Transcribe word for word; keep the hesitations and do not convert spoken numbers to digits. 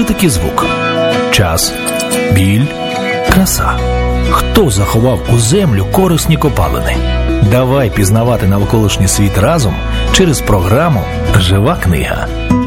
таки звук? Час, біль, краса. Хто заховав у землю корисні копалини? Давай пізнавати навколишній світ разом через програму «Жива книга».